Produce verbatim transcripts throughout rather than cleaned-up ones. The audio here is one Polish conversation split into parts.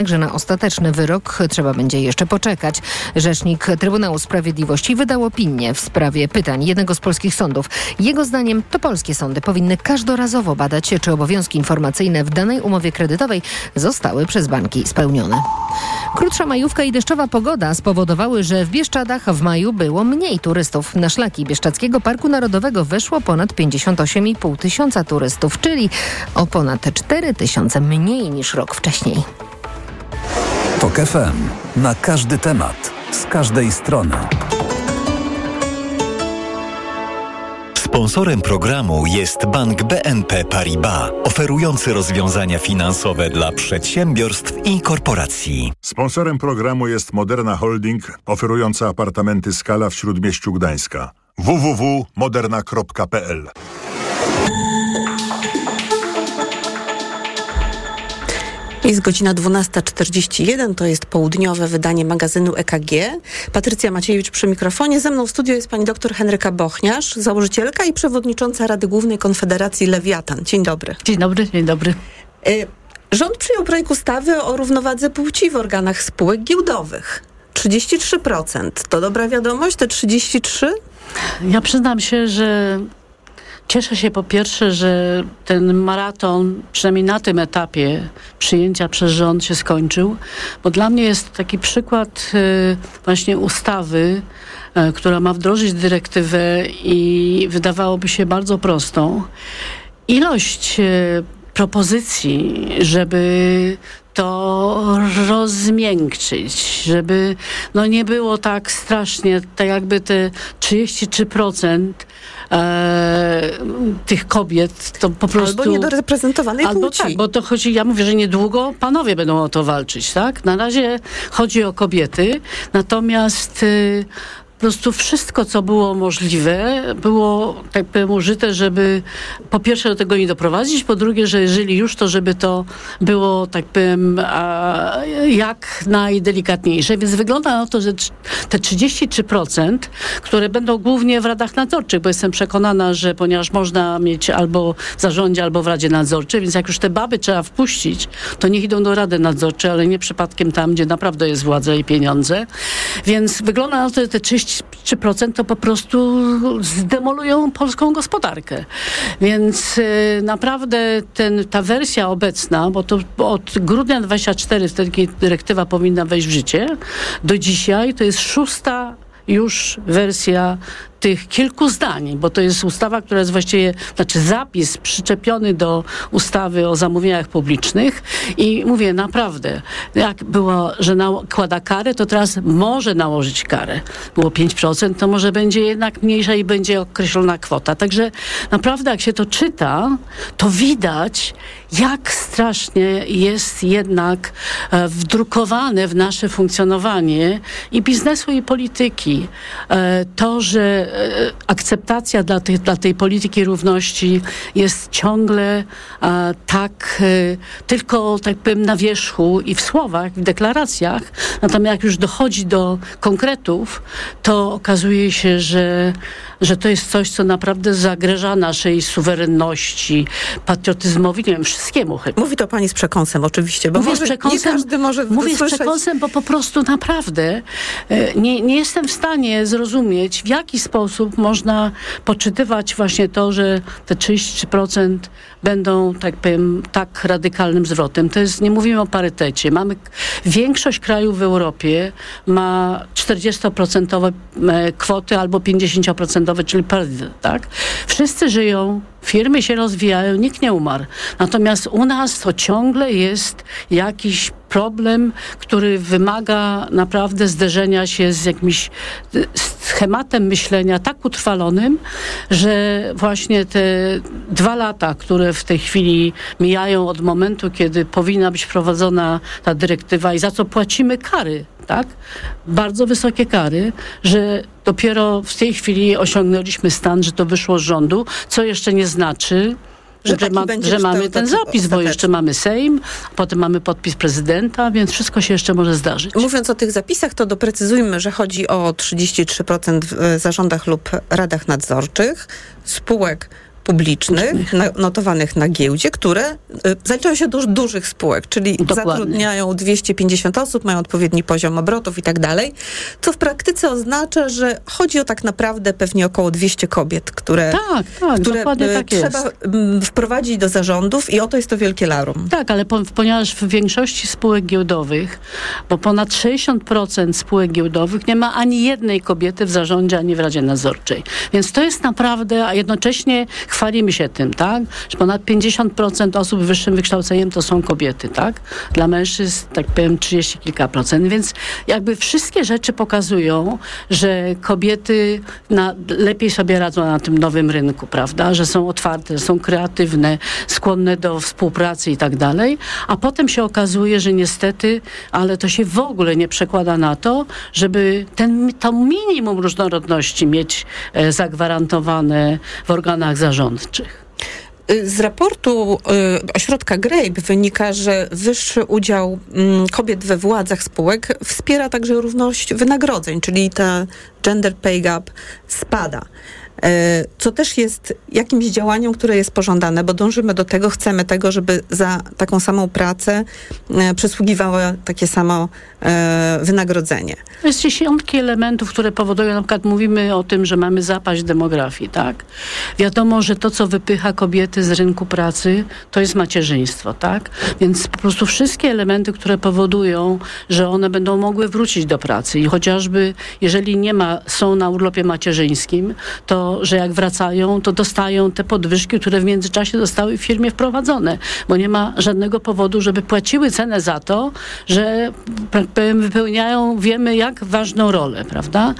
że na ostateczny wyrok trzeba będzie jeszcze poczekać. Rzecznik Trybunału Sprawiedliwości wydał opinię w sprawie pytań jednego z polskich sądów. Jego zdaniem to polskie sądy powinny każdorazowo badać, czy obowiązki informacyjne w danej umowie kredytowej zostały przez banki spełnione. Krótsza majówka i deszczowa pogoda spowodowały, że w Bieszczadach w maju było mniej turystów. Na szlaki Bieszczadzkiego Parku Narodowego weszło ponad pięćdziesiąt osiem i pół tysiąca turystów, czyli o ponad cztery tysiące mniej niż rok wcześniej. Tok F M. Na każdy temat, z każdej strony. Sponsorem programu jest Bank B N P Paribas, oferujący rozwiązania finansowe dla przedsiębiorstw i korporacji. Sponsorem programu jest Moderna Holding, oferująca apartamenty Skala w Śródmieściu Gdańska. w w w kropka moderna kropka p l. Jest godzina dwunasta czterdzieści jeden, to jest południowe wydanie magazynu E K G. Patrycja Maciejewicz przy mikrofonie. Ze mną w studiu jest pani doktor Henryka Bochniarz, założycielka i przewodnicząca Rady Głównej Konfederacji Lewiatan. Dzień dobry. Dzień dobry, dzień dobry. Y- Rząd przyjął projekt ustawy o równowadze płci w organach spółek giełdowych. trzydzieści trzy procent. To dobra wiadomość, te trzydzieści trzy procent? Ja przyznam się, że cieszę się po pierwsze, że ten maraton, przynajmniej na tym etapie przyjęcia przez rząd się skończył, bo dla mnie jest taki przykład y, właśnie ustawy, y, która ma wdrożyć dyrektywę i wydawałoby się bardzo prostą. Ilość y, propozycji, żeby to rozmiękczyć, żeby no nie było tak strasznie, tak jakby te trzydzieści trzy procent e, tych kobiet to po prostu... Albo niedoreprezentowanej albo płci. Tak, bo to chodzi, ja mówię, że niedługo panowie będą o to walczyć, tak? Na razie chodzi o kobiety, natomiast y, po prostu wszystko, co było możliwe, było tak powiem użyte, żeby po pierwsze do tego nie doprowadzić, po drugie, że jeżeli już, to żeby to było tak powiem a, jak najdelikatniejsze. Więc wygląda na to, że te trzydzieści trzy procent, które będą głównie w radach nadzorczych, bo jestem przekonana, że ponieważ można mieć albo w zarządzie, albo w radzie nadzorczej, więc jak już te baby trzeba wpuścić, to niech idą do rady nadzorczej, ale nie przypadkiem tam, gdzie naprawdę jest władza i pieniądze. Więc wygląda na to, że te trzydzieści trzy procent to po prostu zdemolują polską gospodarkę. Więc y, naprawdę ten, ta wersja obecna, bo to od grudnia dwudziestego czwartego, wtedy kiedy dyrektywa powinna wejść w życie, do dzisiaj to jest szósta już wersja tych kilku zdań, bo to jest ustawa, która jest właściwie, znaczy zapis przyczepiony do ustawy o zamówieniach publicznych i mówię naprawdę, jak było, że nakłada karę, to teraz może nałożyć karę. Było pięć procent, to może będzie jednak mniejsza i będzie określona kwota. Także naprawdę jak się to czyta, to widać, jak strasznie jest jednak e, wdrukowane w nasze funkcjonowanie i biznesu, i polityki. E, to, że akceptacja dla tej, dla tej polityki równości jest ciągle a, tak e, tylko tak powiem na wierzchu i w słowach, w deklaracjach, natomiast jak już dochodzi do konkretów, to okazuje się, że, że to jest coś, co naprawdę zagraża naszej suwerenności, patriotyzmowi, nie wiem, wszystkiemu chyba. Mówi to pani z przekąsem oczywiście, bo mówię może z przekąsem, nie każdy może mówię słyszeć. z przekąsem, bo po prostu naprawdę e, nie, nie jestem w stanie zrozumieć, w jaki sposób można poczytywać właśnie to, że te trzydzieści trzy procent będą, tak powiem, tak radykalnym zwrotem. To jest, nie mówimy o parytecie. Mamy, większość krajów w Europie ma czterdziestoprocentowe kwoty albo pięćdziesięcioprocentowe, czyli parytet, tak? Wszyscy żyją, firmy się rozwijają, nikt nie umarł. Natomiast u nas to ciągle jest jakiś problem, który wymaga naprawdę zderzenia się z jakimś schematem myślenia tak utrwalonym, że właśnie te dwa lata, które w tej chwili mijają od momentu, kiedy powinna być wprowadzona ta dyrektywa i za co płacimy kary, tak? Bardzo wysokie kary, że dopiero w tej chwili osiągnęliśmy stan, że to wyszło z rządu, co jeszcze nie znaczy, że, że, ma, że mamy ten zapis, bo jeszcze mamy Sejm, potem mamy podpis prezydenta, więc wszystko się jeszcze może zdarzyć. Mówiąc o tych zapisach, to doprecyzujmy, że chodzi o trzydzieści trzy procent w zarządach lub radach nadzorczych spółek publicznych, na, notowanych na giełdzie, które y, zaliczają się do dużych spółek, czyli Dokładnie. zatrudniają dwieście pięćdziesiąt osób, mają odpowiedni poziom obrotów i tak dalej, co w praktyce oznacza, że chodzi o tak naprawdę pewnie około dwieście kobiet, które, Tak, tak, które dokładnie y, tak trzeba jest. y, wprowadzić do zarządów i oto jest to wielkie larum. Tak, ale po, ponieważ w większości spółek giełdowych, bo ponad sześćdziesiąt procent spółek giełdowych nie ma ani jednej kobiety w zarządzie, ani w Radzie Nadzorczej. Więc to jest naprawdę, a jednocześnie chwalimy się tym, tak? Że ponad pięćdziesiąt procent osób z wyższym wykształceniem to są kobiety, tak? Dla mężczyzn, tak powiem, trzydzieści kilka procent. Więc jakby wszystkie rzeczy pokazują, że kobiety na, lepiej sobie radzą na tym nowym rynku, prawda? Że są otwarte, że są kreatywne, skłonne do współpracy i tak dalej. A potem się okazuje, że niestety, ale to się w ogóle nie przekłada na to, żeby ten, to minimum różnorodności mieć e, zagwarantowane w organach zarządczych. Z raportu y, ośrodka Grape wynika, że wyższy udział y, kobiet we władzach spółek wspiera także równość wynagrodzeń, czyli ta gender pay gap spada. Co też jest jakimś działaniem, które jest pożądane, bo dążymy do tego, chcemy tego, żeby za taką samą pracę e, przysługiwało takie samo e, wynagrodzenie. To jest dziesiątki elementów, które powodują, na przykład mówimy o tym, że mamy zapaść demografii, tak? Wiadomo, że to, co wypycha kobiety z rynku pracy, to jest macierzyństwo, tak? Więc po prostu wszystkie elementy, które powodują, że one będą mogły wrócić do pracy i chociażby, jeżeli nie ma, są na urlopie macierzyńskim, to że jak wracają, to dostają te podwyżki, które w międzyczasie zostały w firmie wprowadzone, bo nie ma żadnego powodu, żeby płaciły cenę za to, że wypełniają, wiemy jak ważną rolę, prawda?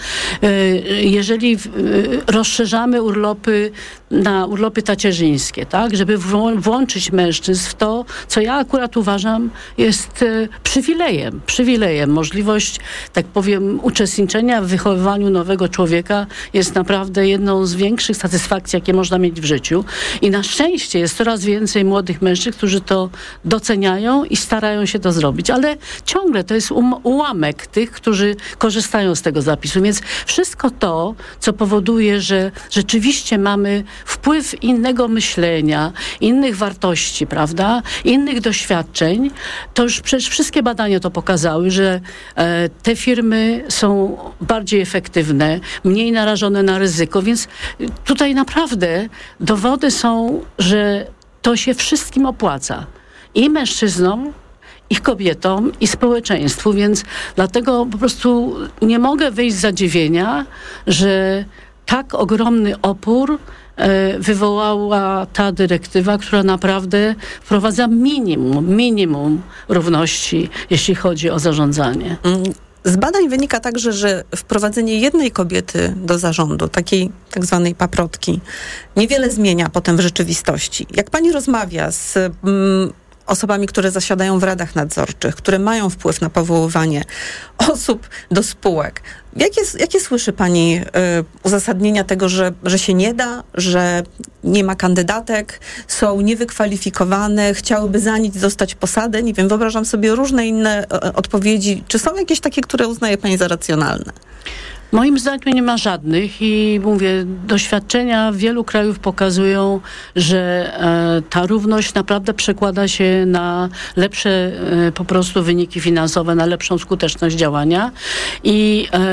Jeżeli rozszerzamy urlopy na urlopy tacierzyńskie, tak, żeby włączyć mężczyzn w to, co ja akurat uważam jest przywilejem, przywilejem. Możliwość, tak powiem, uczestniczenia w wychowywaniu nowego człowieka jest naprawdę jedną z większych satysfakcji, jakie można mieć w życiu. I na szczęście jest coraz więcej młodych mężczyzn, którzy to doceniają i starają się to zrobić. Ale ciągle to jest um- ułamek tych, którzy korzystają z tego zapisu. Więc wszystko to, co powoduje, że rzeczywiście mamy wpływ innego myślenia, innych wartości, prawda? Innych doświadczeń, to już przecież wszystkie badania to pokazały, że e, te firmy są bardziej efektywne, mniej narażone na ryzyko, więc tutaj naprawdę dowody są, że to się wszystkim opłaca. I mężczyznom, i kobietom, i społeczeństwu, więc dlatego po prostu nie mogę wyjść z zadziwienia, że tak ogromny opór e, wywołała ta dyrektywa, która naprawdę wprowadza minimum, minimum równości, jeśli chodzi o zarządzanie. Z badań wynika także, że wprowadzenie jednej kobiety do zarządu, takiej tak zwanej paprotki, niewiele zmienia potem w rzeczywistości. Jak pani rozmawia z mm, osobami, które zasiadają w radach nadzorczych, które mają wpływ na powoływanie osób do spółek, jakie, jakie słyszy pani y, uzasadnienia tego, że, że się nie da, że nie ma kandydatek, są niewykwalifikowane, chciałyby za nic dostać posadę? Nie wiem, wyobrażam sobie różne inne y, odpowiedzi. Czy są jakieś takie, które uznaje pani za racjonalne? Moim zdaniem nie ma żadnych i mówię, doświadczenia wielu krajów pokazują, że e, ta równość naprawdę przekłada się na lepsze e, po prostu wyniki finansowe, na lepszą skuteczność działania. I e,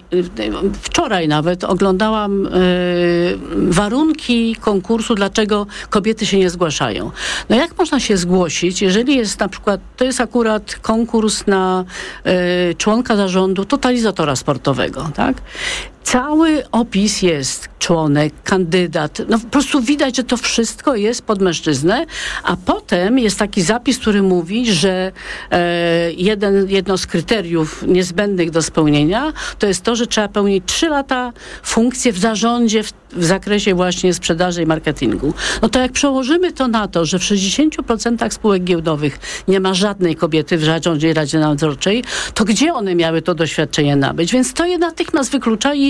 wczoraj nawet oglądałam e, warunki konkursu, dlaczego kobiety się nie zgłaszają. No jak można się zgłosić, jeżeli jest na przykład, to jest akurat konkurs na e, członka zarządu totalizatora sportowego, tak? Cały opis jest członek, kandydat. No po prostu widać, że to wszystko jest pod mężczyznę, a potem jest taki zapis, który mówi, że e, jeden, jedno z kryteriów niezbędnych do spełnienia to jest to, że trzeba pełnić trzy lata funkcję w zarządzie w, w zakresie właśnie sprzedaży i marketingu. No to jak przełożymy to na to, że w sześćdziesięciu procentach spółek giełdowych nie ma żadnej kobiety w zarządzie i Radzie Nadzorczej, to gdzie one miały to doświadczenie nabyć? Więc to je natychmiast wyklucza i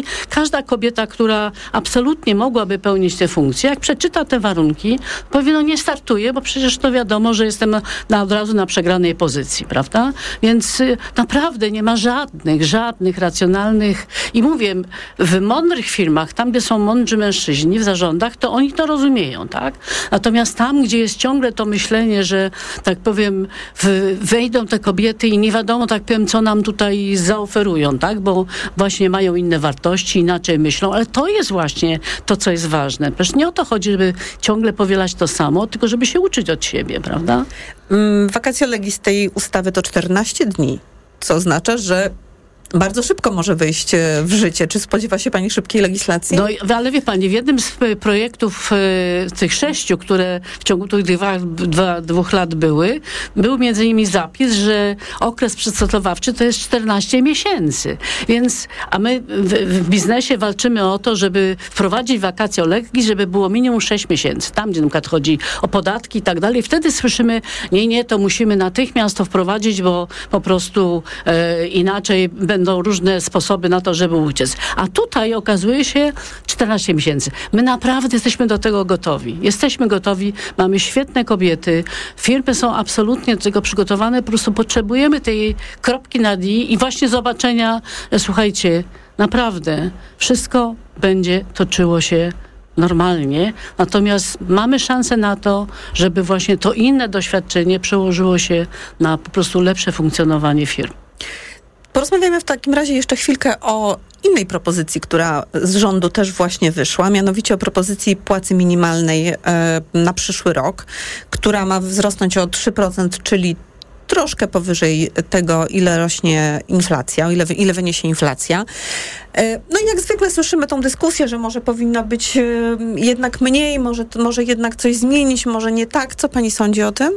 każda kobieta, która absolutnie mogłaby pełnić te funkcje, jak przeczyta te warunki, powie, no nie startuje, bo przecież to wiadomo, że jestem na, od razu na przegranej pozycji, prawda? Więc y, naprawdę nie ma żadnych, żadnych racjonalnych i mówię, w mądrych firmach, tam gdzie są mądrzy mężczyźni w zarządach, to oni to rozumieją, tak? Natomiast tam, gdzie jest ciągle to myślenie, że tak powiem, w, wejdą te kobiety i nie wiadomo, tak powiem, co nam tutaj zaoferują, tak? Bo właśnie mają inne wartości, inaczej myślą, ale to jest właśnie to, co jest ważne. Przecież nie o to chodzi, żeby ciągle powielać to samo, tylko żeby się uczyć od siebie, prawda? Vacatio legis tej ustawy to czternaście dni, co oznacza, że bardzo szybko może wejść w życie. Czy spodziewa się pani szybkiej legislacji? No, ale wie pani, w jednym z projektów e, tych sześciu, które w ciągu tych dwa, dwa, dwóch lat były, był między innymi zapis, że okres przygotowawczy to jest czternaście miesięcy. Więc, a my w, w biznesie walczymy o to, żeby wprowadzić vacatio legis, żeby było minimum sześć miesięcy. Tam, gdzie na przykład chodzi o podatki i tak dalej. Wtedy słyszymy, nie, nie, to musimy natychmiast to wprowadzić, bo po prostu e, inaczej będą różne sposoby na to, żeby uciec. A tutaj okazuje się czternaście miesięcy. My naprawdę jesteśmy do tego gotowi. Jesteśmy gotowi, mamy świetne kobiety, firmy są absolutnie do tego przygotowane, po prostu potrzebujemy tej kropki nad i i właśnie zobaczenia, że słuchajcie, naprawdę wszystko będzie toczyło się normalnie, natomiast mamy szansę na to, żeby właśnie to inne doświadczenie przełożyło się na po prostu lepsze funkcjonowanie firm. Porozmawiamy w takim razie jeszcze chwilkę o innej propozycji, która z rządu też właśnie wyszła, mianowicie o propozycji płacy minimalnej e, na przyszły rok, która ma wzrosnąć o trzy procent, czyli troszkę powyżej tego, ile rośnie inflacja, ile, ile wyniesie inflacja. E, no i jak zwykle słyszymy tą dyskusję, że może powinno być e, jednak mniej, może, może jednak coś zmienić, może nie tak. Co pani sądzi o tym?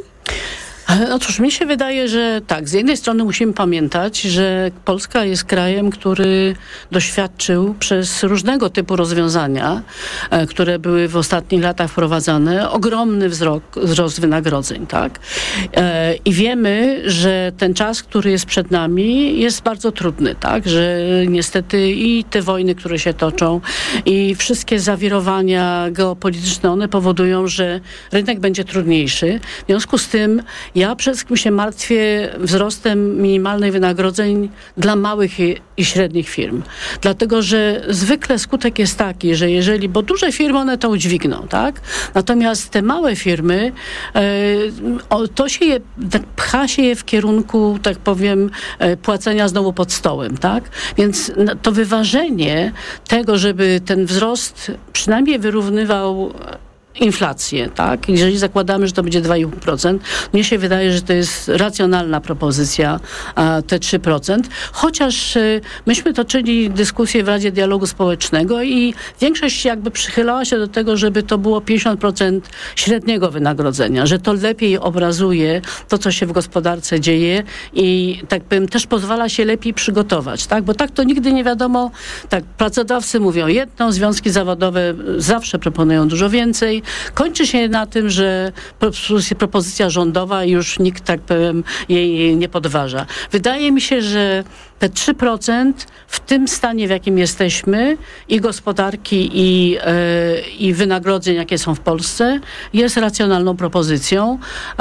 No cóż, mi się wydaje, że tak, z jednej strony musimy pamiętać, że Polska jest krajem, który doświadczył przez różnego typu rozwiązania, e, które były w ostatnich latach wprowadzane, ogromny wzrok, wzrost wynagrodzeń, tak? E, I wiemy, że ten czas, który jest przed nami, jest bardzo trudny, tak? Że niestety i te wojny, które się toczą, i wszystkie zawirowania geopolityczne, one powodują, że rynek będzie trudniejszy. W związku z tym ja przede wszystkim się martwię wzrostem minimalnych wynagrodzeń dla małych i, i średnich firm. Dlatego, że zwykle skutek jest taki, że jeżeli, bo duże firmy one to udźwigną, tak? Natomiast te małe firmy, e, o, to się je, tak pcha się je w kierunku, tak powiem, e, płacenia znowu pod stołem, tak? Więc to wyważenie tego, żeby ten wzrost przynajmniej wyrównywał inflację, tak? Jeżeli zakładamy, że to będzie dwa i pół procent, mnie się wydaje, że to jest racjonalna propozycja, a, te trzy procent. Chociaż y, myśmy toczyli dyskusję w Radzie Dialogu Społecznego i większość jakby przychylała się do tego, żeby to było pięćdziesiąt procent średniego wynagrodzenia, że to lepiej obrazuje to, co się w gospodarce dzieje i tak powiem, też pozwala się lepiej przygotować, tak? Bo tak to nigdy nie wiadomo, tak, pracodawcy mówią jedno, związki zawodowe zawsze proponują dużo więcej. Kończy się na tym, że propozycja rządowa i już nikt, tak powiem, jej nie podważa. Wydaje mi się, że te trzy procent w tym stanie, w jakim jesteśmy, i gospodarki, i, yy, i wynagrodzeń, jakie są w Polsce, jest racjonalną propozycją. Yy,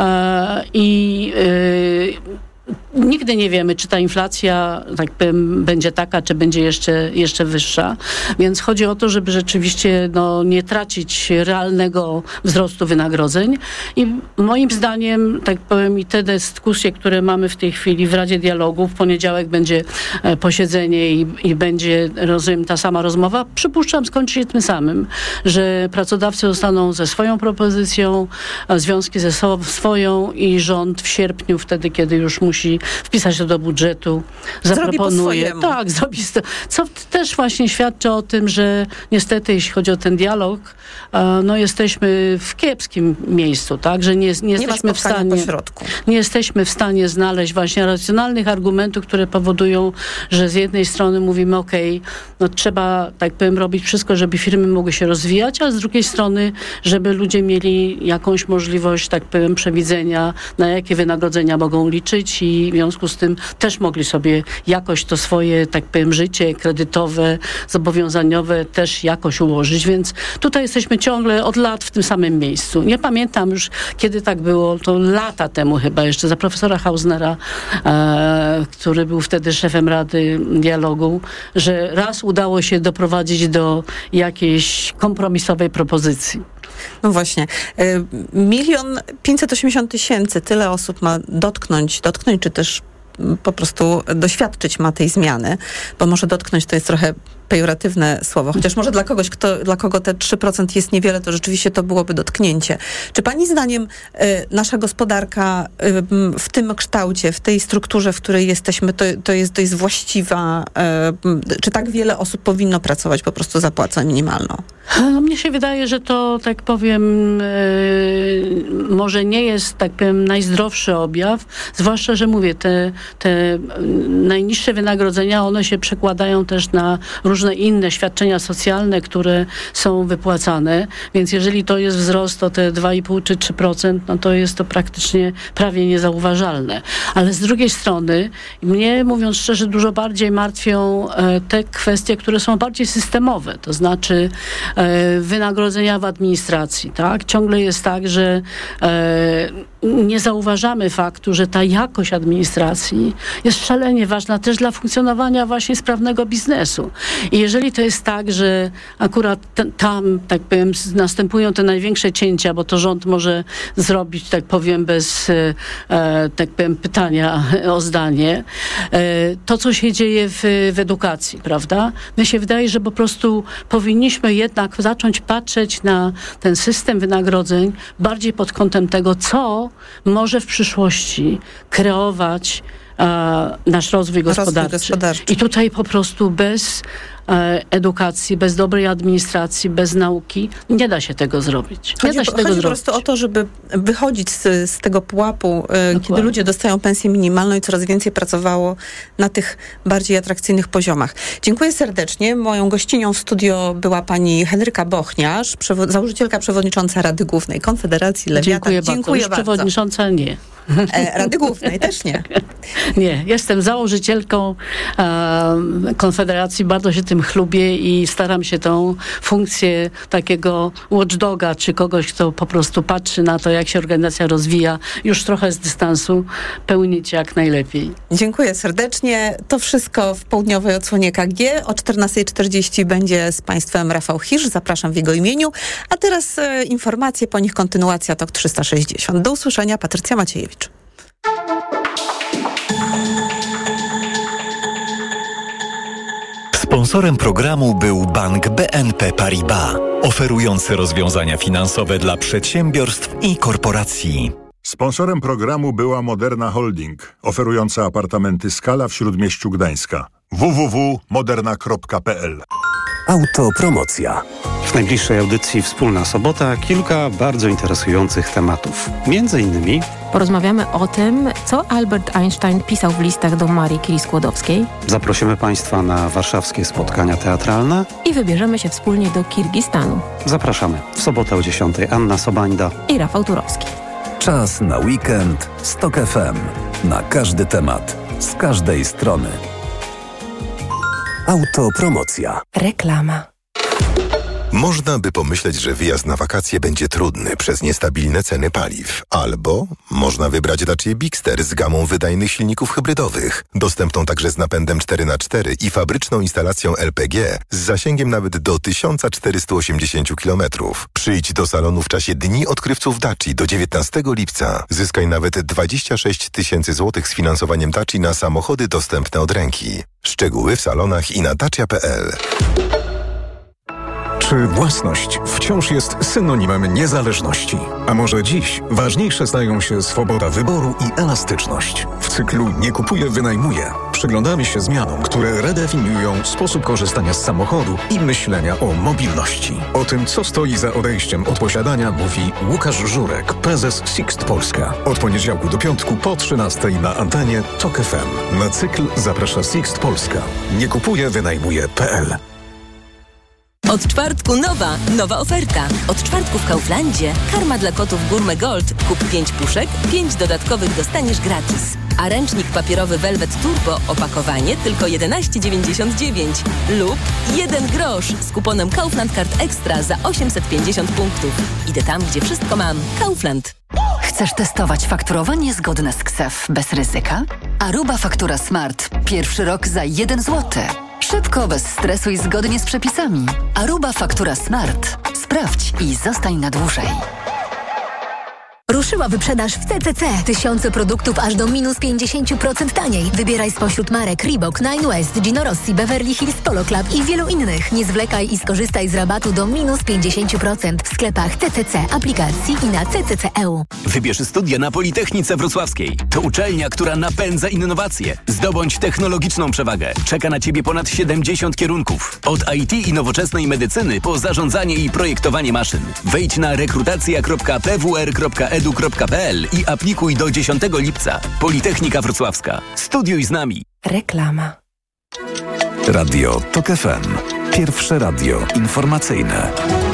I yy, nigdy nie wiemy, czy ta inflacja, tak powiem, będzie taka, czy będzie jeszcze, jeszcze wyższa. Więc chodzi o to, żeby rzeczywiście no, nie tracić realnego wzrostu wynagrodzeń. I moim zdaniem, tak powiem, i te dyskusje, które mamy w tej chwili w Radzie Dialogu, w poniedziałek będzie posiedzenie i, i będzie, rozumiem, ta sama rozmowa. Przypuszczam, skończy się tym samym, że pracodawcy zostaną ze swoją propozycją, a związki ze so, swoją i rząd w sierpniu, wtedy, kiedy już musi wpisać to do budżetu, zaproponuje. Tak, zrobi to. Co też właśnie świadczy o tym, że niestety, jeśli chodzi o ten dialog, no jesteśmy w kiepskim miejscu, tak, że nie, nie, nie jesteśmy w stanie nie jesteśmy w stanie znaleźć właśnie racjonalnych argumentów, które powodują, że z jednej strony mówimy, okej, okay, no trzeba, tak powiem, robić wszystko, żeby firmy mogły się rozwijać, a z drugiej strony, żeby ludzie mieli jakąś możliwość, tak powiem, przewidzenia, na jakie wynagrodzenia mogą liczyć i i w związku z tym też mogli sobie jakoś to swoje, tak powiem, życie kredytowe, zobowiązaniowe też jakoś ułożyć, więc tutaj jesteśmy ciągle od lat w tym samym miejscu. Nie pamiętam już, kiedy tak było, to lata temu chyba jeszcze za profesora Hausnera, e, który był wtedy szefem Rady Dialogu, że raz udało się doprowadzić do jakiejś kompromisowej propozycji. No właśnie. Milion pięćset osiemdziesiąt tysięcy, tyle osób ma dotknąć, dotknąć czy też po prostu doświadczyć ma tej zmiany, bo może dotknąć to jest trochę pejoratywne słowo, chociaż może dla kogoś, kto, dla kogo te trzy procent jest niewiele, to rzeczywiście to byłoby dotknięcie. Czy pani zdaniem y, nasza gospodarka y, w tym kształcie, w tej strukturze, w której jesteśmy, to, to, jest, to jest właściwa? Y, czy tak wiele osób powinno pracować po prostu za płacę minimalną? No, mnie się wydaje, że to, tak powiem, yy, może nie jest, tak powiem, najzdrowszy objaw, zwłaszcza, że mówię, te, te najniższe wynagrodzenia, one się przekładają też na różne inne świadczenia socjalne, które są wypłacane, więc jeżeli to jest wzrost o te dwa i pół czy trzy procent, no to jest to praktycznie prawie niezauważalne. Ale z drugiej strony, mnie, mówiąc szczerze, dużo bardziej martwią e, te kwestie, które są bardziej systemowe, to znaczy wynagrodzenia w administracji, tak? Ciągle jest tak, że e, nie zauważamy faktu, że ta jakość administracji jest szalenie ważna też dla funkcjonowania właśnie sprawnego biznesu. I jeżeli to jest tak, że akurat t- tam, tak powiem, następują te największe cięcia, bo to rząd może zrobić, tak powiem, bez e, tak powiem, pytania o zdanie, e, to, co się dzieje w, w edukacji, prawda? Mi się wydaje, że po prostu powinniśmy jednak zacząć patrzeć na ten system wynagrodzeń bardziej pod kątem tego, co może w przyszłości kreować a, nasz rozwój gospodarczy. rozwój gospodarczy. I tutaj po prostu bez e, edukacji, bez dobrej administracji, bez nauki nie da się tego zrobić. Nie Chodzi, da się tego chodzi zrobić. po prostu o to, żeby wychodzić z, z tego pułapu, e, kiedy ludzie dostają pensję minimalną i coraz więcej pracowało na tych bardziej atrakcyjnych poziomach. Dziękuję serdecznie. Moją gościnią w studio była pani Henryka Bochniarz, przewo- założycielka przewodnicząca Rady Głównej Konfederacji Lewiatan. Dziękuję bardzo. Dziękuję Już bardzo. przewodnicząca nie. E, Rady Głównej też nie. Nie, jestem założycielką e, Konfederacji, bardzo się tym chlubię i staram się tą funkcję takiego watchdoga, czy kogoś, kto po prostu patrzy na to, jak się organizacja rozwija, już trochę z dystansu pełnić jak najlepiej. Dziękuję serdecznie. To wszystko w południowej odsłonie K G. O czternasta czterdzieści będzie z Państwem Rafał Hisz. Zapraszam w jego imieniu. A teraz e, informacje, po nich kontynuacja T O K trzysta sześćdziesiąt. Do usłyszenia. Patrycja Maciejewicz. Sponsorem programu był Bank B N P Paribas, oferujący rozwiązania finansowe dla przedsiębiorstw i korporacji. Sponsorem programu była Moderna Holding, oferująca apartamenty Skala w Śródmieściu Gdańska. w w w kropka moderna kropka p l. Autopromocja. W najbliższej audycji Wspólna Sobota kilka bardzo interesujących tematów. Między innymi porozmawiamy o tym, co Albert Einstein pisał w listach do Marii Curie-Skłodowskiej. Zaprosimy Państwa na warszawskie spotkania teatralne i wybierzemy się wspólnie do Kirgistanu. Zapraszamy w sobotę o dziesiątej. Anna Sobańda i Rafał Turowski. Czas na weekend z Tok F M. Na każdy temat, z każdej strony. Autopromocja. Reklama. Można by pomyśleć, że wyjazd na wakacje będzie trudny przez niestabilne ceny paliw. Albo można wybrać Dacia Bigster z gamą wydajnych silników hybrydowych, dostępną także z napędem cztery na cztery i fabryczną instalacją L P G z zasięgiem nawet do tysiąc czterysta osiemdziesiąt kilometrów. Przyjdź do salonu w czasie Dni Odkrywców Daci do dziewiętnastego lipca. Zyskaj nawet dwadzieścia sześć tysięcy złotych z finansowaniem Daci na samochody dostępne od ręki. Szczegóły w salonach i na dacia kropka p l. Czy własność wciąż jest synonimem niezależności? A może dziś ważniejsze stają się swoboda wyboru i elastyczność? W cyklu Nie kupuję, wynajmuję przyglądamy się zmianom, które redefiniują sposób korzystania z samochodu i myślenia o mobilności. O tym, co stoi za odejściem od posiadania, mówi Łukasz Żurek, prezes Sixt Polska. Od poniedziałku do piątku po trzynastej na antenie Tok F M. Na cykl zaprasza Sixt Polska. Nie kupuję, wynajmuję kropka p l. Od czwartku nowa, nowa oferta. Od czwartku w Kauflandzie karma dla kotów Gourmet Gold. Kup pięć puszek, pięć dodatkowych dostaniesz gratis. A ręcznik papierowy Velvet Turbo opakowanie tylko jedenaście dziewięćdziesiąt dziewięć lub jeden grosz z kuponem Kaufland Card Extra za osiemset pięćdziesiąt punktów. Idę tam, gdzie wszystko mam. Kaufland. Chcesz testować fakturowanie zgodne z K S E F bez ryzyka? Aruba Faktura Smart. Pierwszy rok za jeden złoty. Szybko, bez stresu i zgodnie z przepisami. Aruba Faktura Smart. Sprawdź i zostań na dłużej. Ruszyła wyprzedaż w C C C. Tysiące produktów aż do minus pięćdziesiąt procent taniej. Wybieraj spośród marek Reebok, Nine West, Gino Rossi, Beverly Hills Polo Club i wielu innych. Nie zwlekaj i skorzystaj z rabatu do minus pięćdziesiąt procent w sklepach C C C, aplikacji i na c c c kropka e u. Wybierz studia na Politechnice Wrocławskiej. To uczelnia, która napędza innowacje. Zdobądź technologiczną przewagę. Czeka na Ciebie ponad siedemdziesiąt kierunków. Od I T i nowoczesnej medycyny po zarządzanie i projektowanie maszyn. Wejdź na rekrutacja kropka p w r kropka e d u kropka p l i aplikuj do dziesiątego lipca. Politechnika Wrocławska. Studiuj z nami. Reklama. Radio TOK F M. Pierwsze radio informacyjne.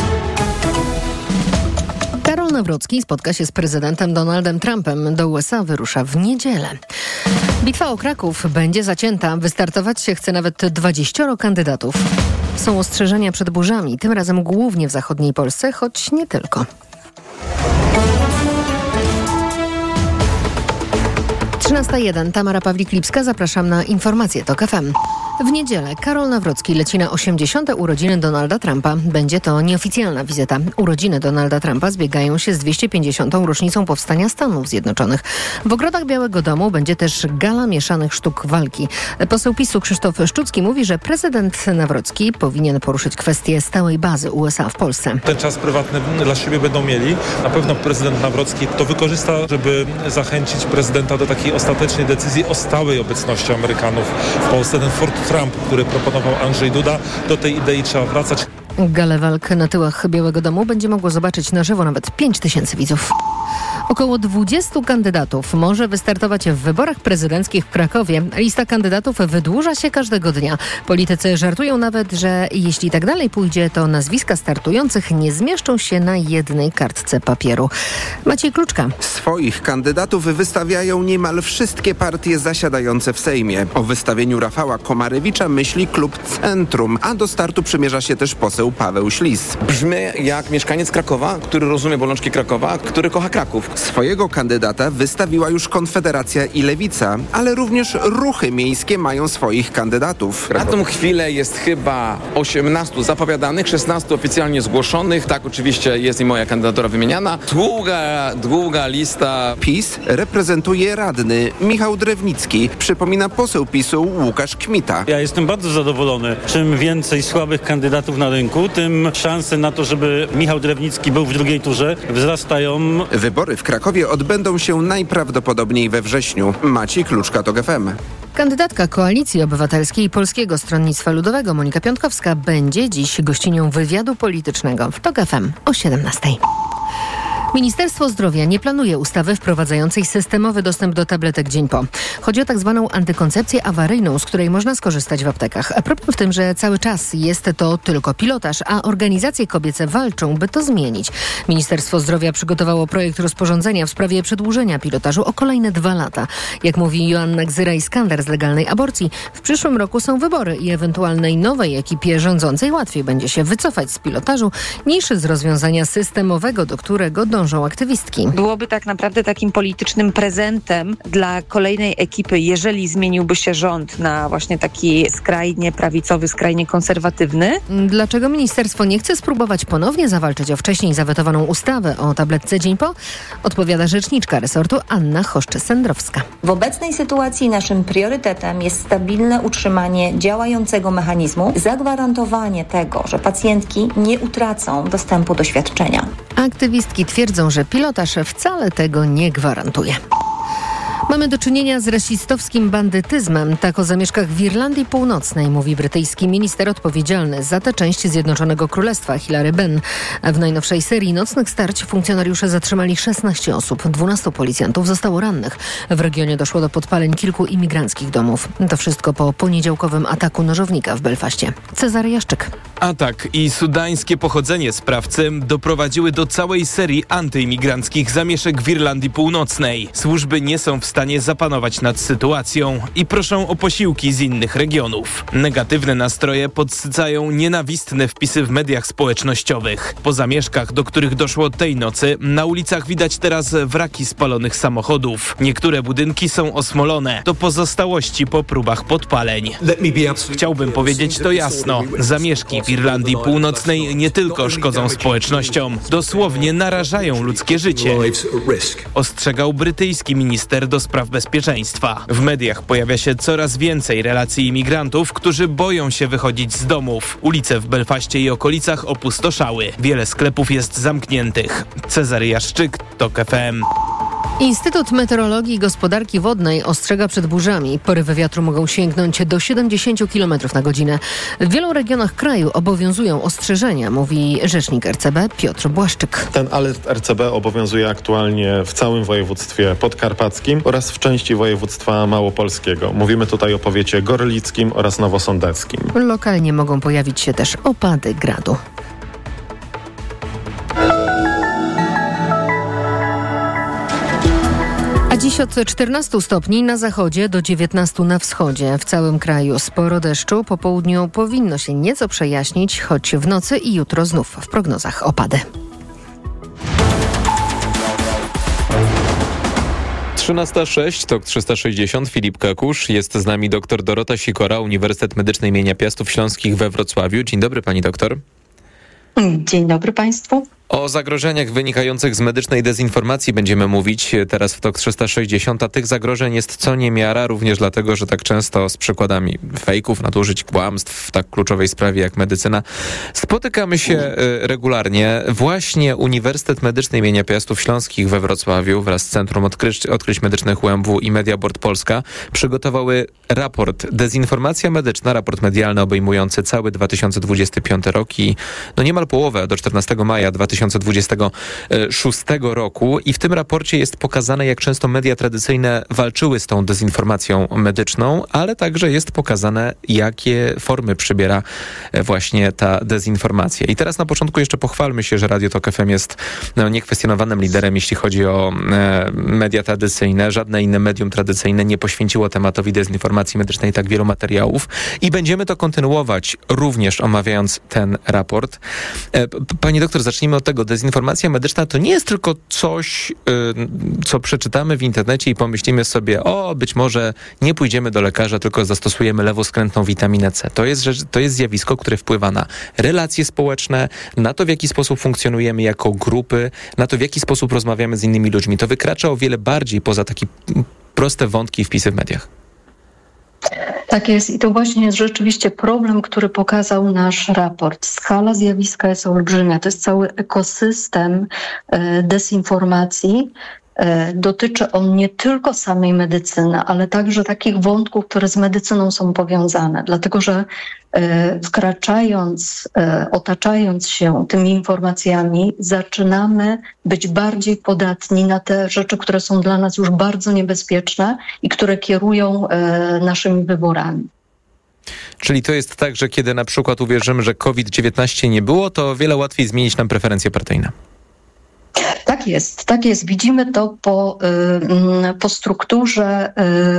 Karol Nawrocki spotka się z prezydentem Donaldem Trumpem. Do U S A wyrusza w niedzielę. Bitwa o Kraków będzie zacięta. Wystartować się chce nawet dwudziestu kandydatów. Są ostrzeżenia przed burzami, tym razem głównie w zachodniej Polsce, choć nie tylko. trzynasta jeden. Tamara Pawlik-Lipska. Zapraszam na informacje TOK F M. W niedzielę Karol Nawrocki leci na osiemdziesiąte urodziny Donalda Trumpa. Będzie to nieoficjalna wizyta. Urodziny Donalda Trumpa zbiegają się z dwieście pięćdziesiątą rocznicą powstania Stanów Zjednoczonych. W ogrodach Białego Domu będzie też gala mieszanych sztuk walki. Poseł PiSu Krzysztof Szczucki mówi, że prezydent Nawrocki powinien poruszyć kwestię stałej bazy U S A w Polsce. Ten czas prywatny dla siebie będą mieli. Na pewno prezydent Nawrocki to wykorzysta, żeby zachęcić prezydenta do takiej ostatecznej decyzji o stałej obecności Amerykanów w Polsce. Ten Fort Trump, który proponował Andrzej Duda, do tej idei trzeba wracać. Galę walk na tyłach Białego Domu będzie mogło zobaczyć na żywo nawet pięć tysięcy widzów. Około dwudziestu kandydatów może wystartować w wyborach prezydenckich w Krakowie. Lista kandydatów wydłuża się każdego dnia. Politycy żartują nawet, że jeśli tak dalej pójdzie, to nazwiska startujących nie zmieszczą się na jednej kartce papieru. Maciej Kluczka. Swoich kandydatów wystawiają niemal wszystkie partie zasiadające w Sejmie. O wystawieniu Rafała Komarewicza myśli klub Centrum, a do startu przymierza się też poseł Paweł Ślis. Brzmy jak mieszkaniec Krakowa, który rozumie bolączki Krakowa, który kocha Kraków. Swojego kandydata wystawiła już Konfederacja i Lewica, ale również ruchy miejskie mają swoich kandydatów. Na tą chwilę jest chyba osiemnastu zapowiadanych, szesnastu oficjalnie zgłoszonych. Tak, oczywiście jest i moja kandydatura wymieniana. Długa, długa lista. PiS reprezentuje radny Michał Drewnicki. Przypomina poseł PiSu Łukasz Kmita. Ja jestem bardzo zadowolony. Czym więcej słabych kandydatów na rynku, tym szanse na to, żeby Michał Drewnicki był w drugiej turze, wzrastają. Wybory w Krakowie odbędą się najprawdopodobniej we wrześniu. Maciej Kluczka, TOK F M. Kandydatka Koalicji Obywatelskiej i Polskiego Stronnictwa Ludowego Monika Piątkowska będzie dziś gościnią wywiadu politycznego w TOK F M o siedemnastej. Ministerstwo Zdrowia nie planuje ustawy wprowadzającej systemowy dostęp do tabletek dzień po. Chodzi o tak zwaną antykoncepcję awaryjną, z której można skorzystać w aptekach. A problem w tym, że cały czas jest to tylko pilotaż, a organizacje kobiece walczą, by to zmienić. Ministerstwo Zdrowia przygotowało projekt rozporządzenia w sprawie przedłużenia pilotażu o kolejne dwa lata. Jak mówi Joanna Gzyra-Iskander z Legalnej Aborcji, w przyszłym roku są wybory i ewentualnej nowej ekipie rządzącej łatwiej będzie się wycofać z pilotażu niż z rozwiązania systemowego, do którego dążą aktywistki. Byłoby tak naprawdę takim politycznym prezentem dla kolejnej ekipy, jeżeli zmieniłby się rząd na właśnie taki skrajnie prawicowy, skrajnie konserwatywny. Dlaczego ministerstwo nie chce spróbować ponownie zawalczyć o wcześniej zawetowaną ustawę o tabletce dzień po? Odpowiada rzeczniczka resortu Anna Choszczy-Sendrowska. W obecnej sytuacji naszym priorytetem jest stabilne utrzymanie działającego mechanizmu, zagwarantowanie tego, że pacjentki nie utracą dostępu do świadczenia. Aktywistki twierdzą, że pilotaż wcale tego nie gwarantuje. Mamy do czynienia z rasistowskim bandytyzmem. Tak o zamieszkach w Irlandii Północnej mówi brytyjski minister odpowiedzialny za tę część Zjednoczonego Królestwa, Hilary Benn. W najnowszej serii nocnych starć funkcjonariusze zatrzymali szesnaście osób. dwunastu policjantów zostało rannych. W regionie doszło do podpaleń kilku imigranckich domów. To wszystko po poniedziałkowym ataku nożownika w Belfaście. Cezary Jaszczyk. Atak i sudańskie pochodzenie sprawcy doprowadziły do całej serii antyimigranckich zamieszek w Irlandii Północnej. Służby nie są w stanie zapanować nad sytuacją i proszą o posiłki z innych regionów. Negatywne nastroje podsycają nienawistne wpisy w mediach społecznościowych. Po zamieszkach, do których doszło tej nocy, na ulicach widać teraz wraki spalonych samochodów. Niektóre budynki są osmolone. To pozostałości po próbach podpaleń. Chciałbym powiedzieć to jasno. Zamieszki w Irlandii Północnej nie tylko szkodzą społecznościom, dosłownie narażają ludzkie życie, ostrzegał brytyjski minister do spraw bezpieczeństwa. W mediach pojawia się coraz więcej relacji imigrantów, którzy boją się wychodzić z domów. Ulice w Belfaście i okolicach opustoszały. Wiele sklepów jest zamkniętych. Cezary Jaszczyk, TOK F M. Instytut Meteorologii i Gospodarki Wodnej ostrzega przed burzami. Porywy wiatru mogą sięgnąć do siedemdziesiąt kilometrów na godzinę. W wielu regionach kraju obowiązują ostrzeżenia, mówi rzecznik R C B Piotr Błaszczyk. Ten alert R C B obowiązuje aktualnie w całym województwie podkarpackim oraz w części województwa małopolskiego. Mówimy tutaj o powiecie gorlickim oraz nowosądeckim. Lokalnie mogą pojawić się też opady gradu. A dziś od czternastu stopni na zachodzie do dziewiętnastu na wschodzie. W całym kraju sporo deszczu. Po południu powinno się nieco przejaśnić, choć w nocy i jutro znów w prognozach opady. trzynasta sześć, TOK trzysta sześćdziesiąt, Filip Kakusz. Jest z nami dr Dorota Sikora, Uniwersytet Medyczny imienia Piastów Śląskich we Wrocławiu. Dzień dobry, pani doktor. Dzień dobry państwu. O zagrożeniach wynikających z medycznej dezinformacji będziemy mówić teraz w TOK trzysta sześćdziesiąt, a tych zagrożeń jest co niemiara, również dlatego, że tak często z przykładami fejków, nadużyć, kłamstw w tak kluczowej sprawie jak medycyna spotykamy się regularnie. Właśnie Uniwersytet Medyczny imienia Piastów Śląskich we Wrocławiu wraz z Centrum Odkryć, Odkryć Medycznych U M W i Mediabord Polska przygotowały raport Dezinformacja medyczna, raport medialny obejmujący cały dwa tysiące dwudziesty piąty rok i no niemal połowę do czternastego maja dwa tysiące dwudziestego szóstego roku i w tym raporcie jest pokazane, jak często media tradycyjne walczyły z tą dezinformacją medyczną, ale także jest pokazane, jakie formy przybiera właśnie ta dezinformacja. I teraz na początku jeszcze pochwalmy się, że Radio TOK F M jest no, niekwestionowanym liderem, jeśli chodzi o e, media tradycyjne. Żadne inne medium tradycyjne nie poświęciło tematowi dezinformacji medycznej tak wielu materiałów i będziemy to kontynuować, również omawiając ten raport. E, pani doktor, zacznijmy od tego. Dezinformacja medyczna to nie jest tylko coś, yy, co przeczytamy w internecie i pomyślimy sobie, o, być może nie pójdziemy do lekarza, tylko zastosujemy lewoskrętną witaminę C. To jest, to jest zjawisko, które wpływa na relacje społeczne, na to, w jaki sposób funkcjonujemy jako grupy, na to, w jaki sposób rozmawiamy z innymi ludźmi. To wykracza o wiele bardziej poza takie proste wątki i wpisy w mediach. Tak jest i to właśnie jest rzeczywiście problem, który pokazał nasz raport. Skala zjawiska jest olbrzymia. To jest cały ekosystem e, dezinformacji. E, dotyczy on nie tylko samej medycyny, ale także takich wątków, które z medycyną są powiązane. Dlatego, że e, wkraczając, e, otaczając się tymi informacjami, zaczynamy być bardziej podatni na te rzeczy, które są dla nas już bardzo niebezpieczne i które kierują e, naszymi wyborami. Czyli to jest tak, że kiedy na przykład uwierzymy, że kowid dziewiętnaście nie było, to wiele łatwiej zmienić nam preferencje partyjne. Tak jest, tak jest. Widzimy to po, po strukturze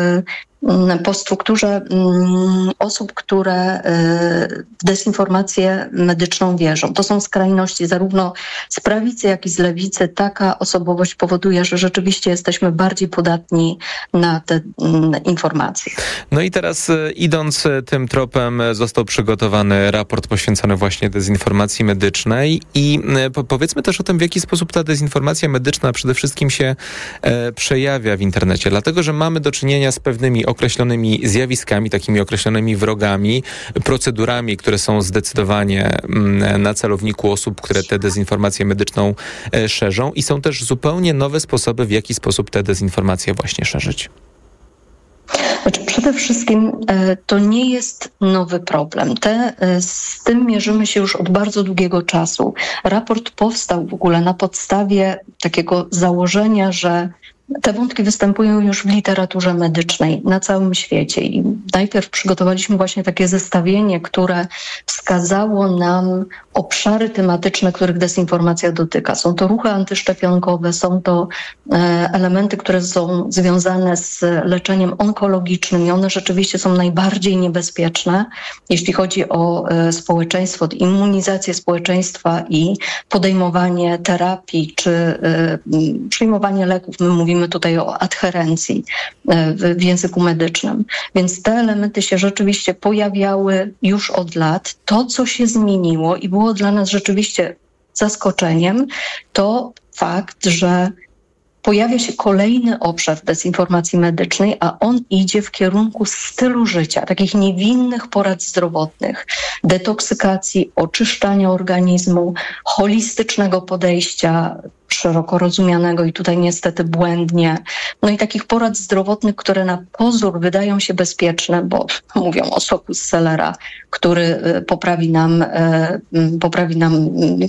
po strukturze osób, które w dezinformację medyczną wierzą. To są skrajności zarówno z prawicy, jak i z lewicy. Taka osobowość powoduje, że rzeczywiście jesteśmy bardziej podatni na te informacje. No i teraz idąc tym tropem został przygotowany raport poświęcony właśnie dezinformacji medycznej i powiedzmy też o tym, w jaki sposób ta dezinformacja medyczna przede wszystkim się przejawia w internecie. Dlatego, że mamy do czynienia z pewnymi określonymi zjawiskami, takimi określonymi wrogami, procedurami, które są zdecydowanie na celowniku osób, które tę dezinformację medyczną szerzą i są też zupełnie nowe sposoby, w jaki sposób tę dezinformację właśnie szerzyć. Znaczy, przede wszystkim e, to nie jest nowy problem. Te, e, z tym mierzymy się już od bardzo długiego czasu. Raport powstał w ogóle na podstawie takiego założenia, że Te wątki występują już w literaturze medycznej na całym świecie i najpierw przygotowaliśmy właśnie takie zestawienie, które wskazało nam obszary tematyczne, których dezinformacja dotyka. Są to ruchy antyszczepionkowe, są to elementy, które są związane z leczeniem onkologicznym i one rzeczywiście są najbardziej niebezpieczne, jeśli chodzi o społeczeństwo, immunizację społeczeństwa i podejmowanie terapii czy przyjmowanie leków. My mówimy tutaj o adherencji w, w języku medycznym. Więc te elementy się rzeczywiście pojawiały już od lat. To, co się zmieniło i było dla nas rzeczywiście zaskoczeniem, to fakt, że pojawia się kolejny obszar dezinformacji medycznej, a on idzie w kierunku stylu życia, takich niewinnych porad zdrowotnych, detoksykacji, oczyszczania organizmu, holistycznego podejścia, szeroko rozumianego i tutaj niestety błędnie. No i takich porad zdrowotnych, które na pozór wydają się bezpieczne, bo mówią o soku z selera, który poprawi nam, poprawi nam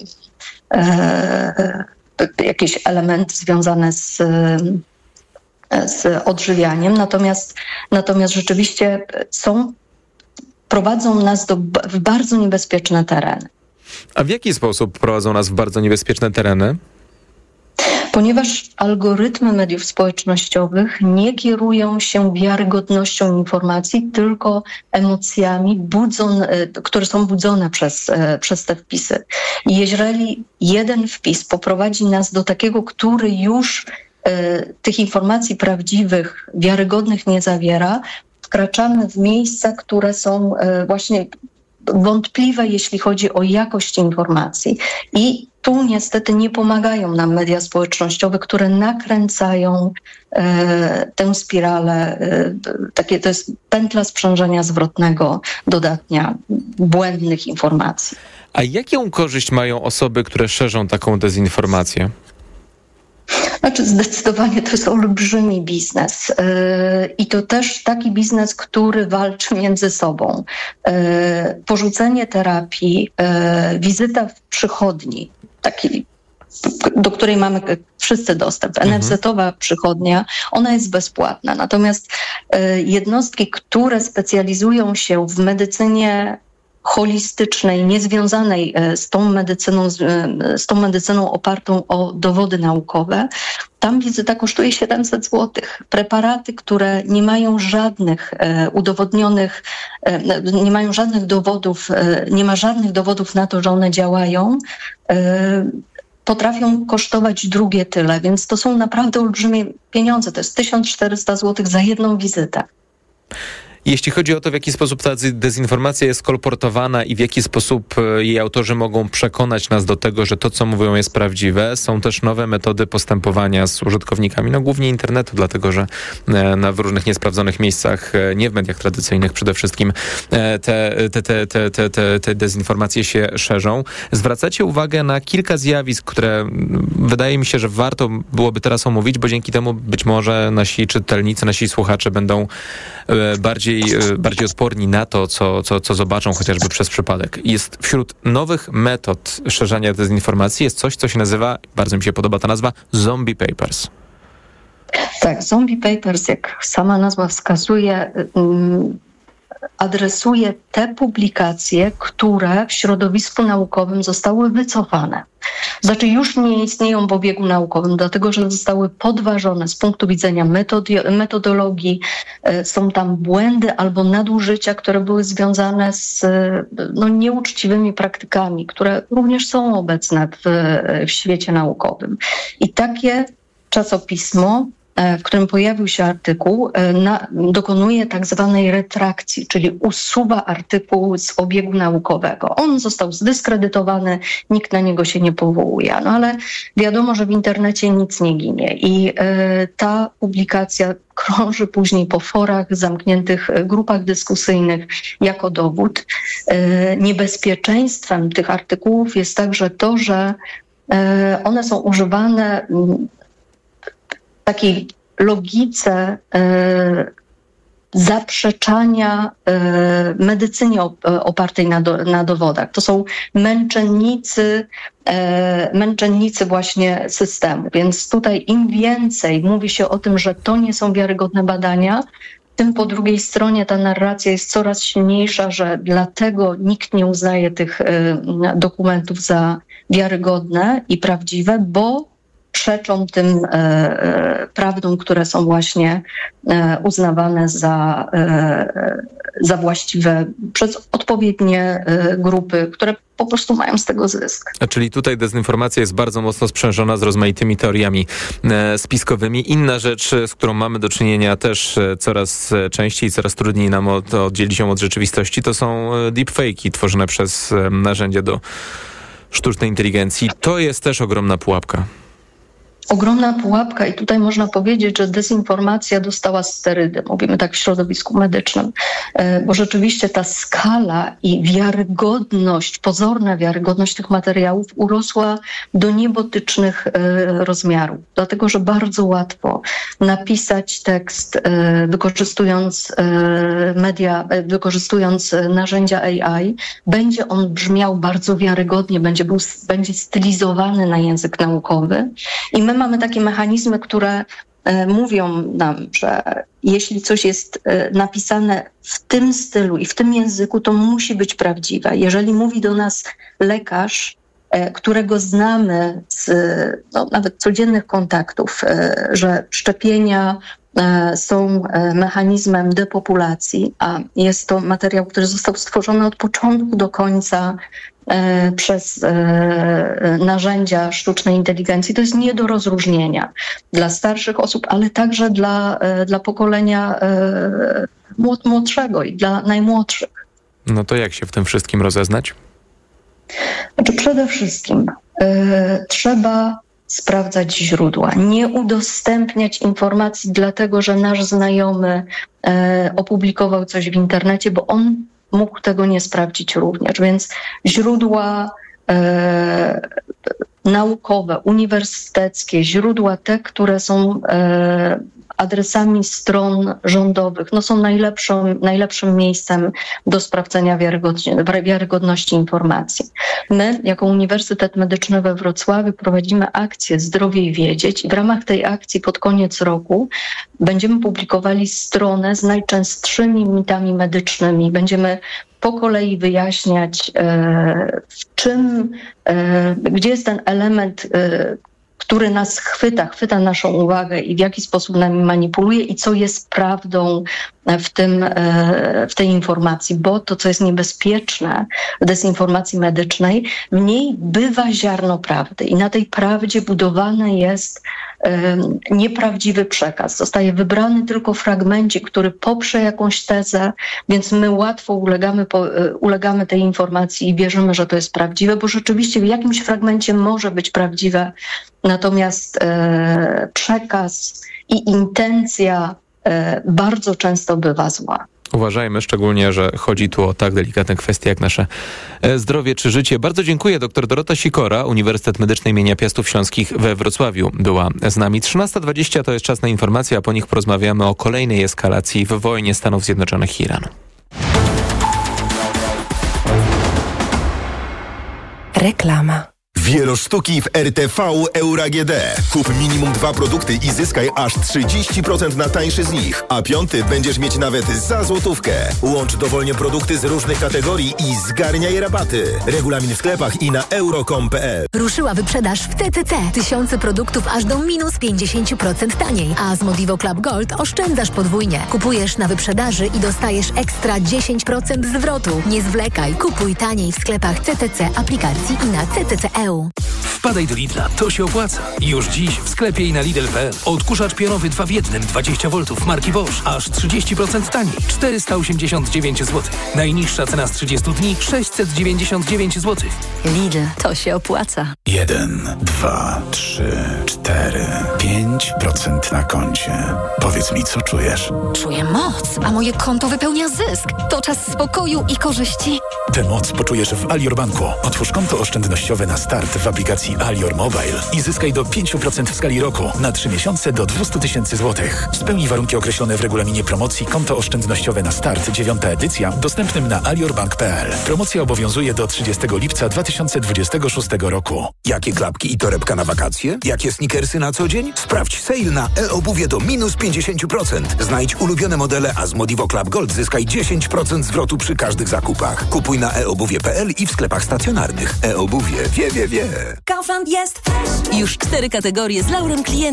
jakieś elementy związane z, z odżywianiem, natomiast, natomiast rzeczywiście są, prowadzą nas do, w bardzo niebezpieczne tereny. A w jaki sposób prowadzą nas w bardzo niebezpieczne tereny? Ponieważ algorytmy mediów społecznościowych nie kierują się wiarygodnością informacji, tylko emocjami, budzon, które są budzone przez, przez te wpisy. I jeżeli jeden wpis poprowadzi nas do takiego, który już y, tych informacji prawdziwych, wiarygodnych nie zawiera, wkraczamy w miejsca, które są y, właśnie wątpliwe, jeśli chodzi o jakość informacji. I tu niestety nie pomagają nam media społecznościowe, które nakręcają e, tę spiralę, e, takie to jest pętla sprzężenia zwrotnego, dodatnia błędnych informacji. A jaką korzyść mają osoby, które szerzą taką dezinformację? Znaczy zdecydowanie to jest olbrzymi biznes yy, i to też taki biznes, który walczy między sobą. Yy, porzucenie terapii, yy, wizyta w przychodni, taki, do której mamy wszyscy dostęp. Mhm. N F Z-owa przychodnia, ona jest bezpłatna. Natomiast yy, jednostki, które specjalizują się w medycynie holistycznej, niezwiązanej z tą medycyną, z tą medycyną opartą o dowody naukowe, tam wizyta kosztuje siedemset złotych. Preparaty, które nie mają żadnych e, udowodnionych, e, nie mają żadnych dowodów, e, nie ma żadnych dowodów na to, że one działają, e, potrafią kosztować drugie tyle, więc to są naprawdę olbrzymie pieniądze. To jest tysiąc czterysta złotych za jedną wizytę. Jeśli chodzi o to, w jaki sposób ta dezinformacja jest kolportowana i w jaki sposób jej autorzy mogą przekonać nas do tego, że to, co mówią, jest prawdziwe, są też nowe metody postępowania z użytkownikami, no głównie internetu, dlatego że na, w różnych niesprawdzonych miejscach, nie w mediach tradycyjnych przede wszystkim, te, te, te, te, te, te, te dezinformacje się szerzą. Zwracacie uwagę na kilka zjawisk, które wydaje mi się, że warto byłoby teraz omówić, bo dzięki temu być może nasi czytelnicy, nasi słuchacze będą bardziej bardziej odporni na to, co, co, co zobaczą chociażby przez przypadek. Jest wśród nowych metod szerzenia dezinformacji jest coś, co się nazywa, bardzo mi się podoba ta nazwa, zombie papers. Tak, zombie papers, jak sama nazwa wskazuje, adresuje te publikacje, które w środowisku naukowym zostały wycofane. Znaczy już nie istnieją w obiegu naukowym, dlatego że zostały podważone z punktu widzenia metodi- metodologii. Są tam błędy albo nadużycia, które były związane z no, nieuczciwymi praktykami, które również są obecne w, w świecie naukowym. I takie czasopismo, w którym pojawił się artykuł, na, dokonuje tak zwanej retrakcji, czyli usuwa artykuł z obiegu naukowego. On został zdyskredytowany, nikt na niego się nie powołuje. No ale wiadomo, że w internecie nic nie ginie i y, ta publikacja krąży później po forach, zamkniętych grupach dyskusyjnych jako dowód. Y, niebezpieczeństwem tych artykułów jest także to, że y, one są używane y, takiej logice y, zaprzeczania e, medycynie op, opartej na, do, na dowodach. To są męczennicy, e, męczennicy właśnie systemu. Więc tutaj im więcej mówi się o tym, że to nie są wiarygodne badania, tym po drugiej stronie ta narracja jest coraz silniejsza, że dlatego nikt nie uznaje tych e, dokumentów za wiarygodne i prawdziwe, bo przeczą tym e, e, prawdom, które są właśnie e, uznawane za, e, za właściwe przez odpowiednie e, grupy, które po prostu mają z tego zysk. A czyli tutaj dezinformacja jest bardzo mocno sprzężona z rozmaitymi teoriami e, spiskowymi. Inna rzecz, z którą mamy do czynienia też e, coraz częściej, coraz trudniej nam od, oddzielić ją od rzeczywistości, to są deepfake'i tworzone przez e, narzędzia do sztucznej inteligencji. To jest też ogromna pułapka. Ogromna pułapka i tutaj można powiedzieć, że dezinformacja dostała sterydy, mówimy tak w środowisku medycznym, bo rzeczywiście ta skala i wiarygodność, pozorna wiarygodność tych materiałów urosła do niebotycznych rozmiarów, dlatego że bardzo łatwo napisać tekst wykorzystując media, wykorzystując narzędzia A I, będzie on brzmiał bardzo wiarygodnie, będzie, był, będzie stylizowany na język naukowy i my mamy takie mechanizmy, które e, mówią nam, że jeśli coś jest e, napisane w tym stylu i w tym języku, to musi być prawdziwe. Jeżeli mówi do nas lekarz, e, którego znamy z no, nawet codziennych kontaktów, e, że szczepienia e, są e, mechanizmem depopulacji, a jest to materiał, który został stworzony od początku do końca przez e, narzędzia sztucznej inteligencji, to jest nie do rozróżnienia dla starszych osób, ale także dla, e, dla pokolenia e, młodszego i dla najmłodszych. No to jak się w tym wszystkim rozeznać? Znaczy przede wszystkim e, trzeba sprawdzać źródła, nie udostępniać informacji dlatego, że nasz znajomy e, opublikował coś w internecie, bo on mógł tego nie sprawdzić również, więc źródła e, naukowe, uniwersyteckie, źródła te, które są e, adresami stron rządowych, no są najlepszą, najlepszym miejscem do sprawdzenia wiarygodności informacji. My, jako Uniwersytet Medyczny we Wrocławiu, prowadzimy akcję Zdrowiej Wiedzieć i w ramach tej akcji pod koniec roku będziemy publikowali stronę z najczęstszymi mitami medycznymi. Będziemy po kolei wyjaśniać, e, w czym, e, gdzie jest ten element, e, który nas chwyta, chwyta naszą uwagę i w jaki sposób nami manipuluje i co jest prawdą w tym, w tej informacji, bo to, co jest niebezpieczne w dezinformacji medycznej, w niej bywa ziarno prawdy i na tej prawdzie budowany jest um, nieprawdziwy przekaz. Zostaje wybrany tylko fragmencik, który poprze jakąś tezę, więc my łatwo ulegamy, po, ulegamy tej informacji i wierzymy, że to jest prawdziwe, bo rzeczywiście w jakimś fragmencie może być prawdziwe, natomiast e, przekaz i intencja e, bardzo często bywa zła. Uważajmy, szczególnie, że chodzi tu o tak delikatne kwestie jak nasze zdrowie czy życie. Bardzo dziękuję. Doktor Dorota Sikora, Uniwersytet Medyczny imienia Piastów Śląskich we Wrocławiu była z nami. trzynasta dwadzieścia to jest czas na informacje, a po nich porozmawiamy o kolejnej eskalacji w wojnie Stanów Zjednoczonych i Iranu. Reklama. Wielosztuki w R T V Euro A G D. Kup minimum dwa produkty i zyskaj aż trzydzieści procent na tańszy z nich, a piąty będziesz mieć nawet za złotówkę. Łącz dowolnie produkty z różnych kategorii i zgarniaj rabaty. Regulamin w sklepach i na euro kropka com kropka p l. Ruszyła wyprzedaż w C C C. Tysiące produktów aż do minus pięćdziesiąt procent taniej, a z Modivo Club Gold oszczędzasz podwójnie. Kupujesz na wyprzedaży i dostajesz ekstra dziesięć procent zwrotu. Nie zwlekaj, kupuj taniej w sklepach C C C, aplikacji i na C C C kropka e u. Wpadaj do Lidla, to się opłaca. Już dziś w sklepie i na Lidl kropka p l. Odkurzacz pionowy dwa w jednym dwadzieścia woltów marki Bosch. Aż trzydzieści procent taniej. czterysta osiemdziesiąt dziewięć złotych. Najniższa cena z trzydziestu dni sześćset dziewięćdziesiąt dziewięć złotych. Lidl, to się opłaca. Jeden, dwa, trzy, cztery, pięć procent na koncie. Powiedz mi, co czujesz? Czuję moc, a moje konto wypełnia zysk. To czas spokoju i korzyści. Tę moc poczujesz w Alior Banku. Otwórz konto oszczędnościowe na start w aplikacji Alior Mobile i zyskaj do pięć procent w skali roku na trzy miesiące do dwieście tysięcy złotych. Spełnij warunki określone w regulaminie promocji Konto oszczędnościowe na start, dziewiąta edycja, dostępnym na aliorbank kropka p l. Promocja obowiązuje do trzydziestego lipca dwa tysiące dwudziestego szóstego roku. Jakie klapki i torebka na wakacje? Jakie sneakersy na co dzień? Sprawdź sale na e-obuwie do minus pięćdziesiąt procent. Znajdź ulubione modele, a z Modivo Club Gold zyskaj dziesięć procent zwrotu przy każdych zakupach. Kupuj na e obuwie kropka p l i w sklepach stacjonarnych. E-obuwie wie, wie, wie. Kaufland jest. Już cztery kategorie z laurem klienta.